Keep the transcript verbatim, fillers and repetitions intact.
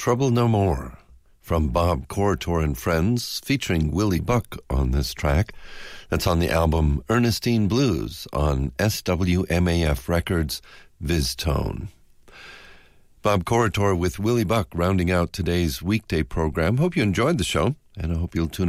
Trouble No More from Bob Corritore and Friends, featuring Willie Buck on this track. That's on the album Ernestine Blues on S W M A F Records, VizTone. Bob Corritore with Willie Buck rounding out today's weekday program. Hope you enjoyed the show, and I hope you'll tune